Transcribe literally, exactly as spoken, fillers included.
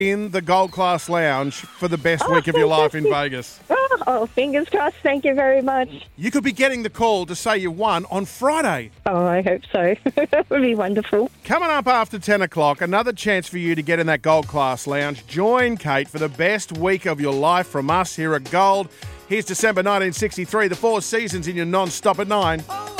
in the Gold Class Lounge for the best Oh, week of your life in fantastic. Vegas. Oh, oh, fingers crossed. Thank you very much. You could be getting the call to say you won on Friday. Oh, I hope so. That would be wonderful. Coming up after ten o'clock, another chance for you to get in that Gold Class Lounge. Join Kate for the best week of your life from us here at Gold. Here's December nineteen sixty-three, the Four Seasons in your non-stop at nine.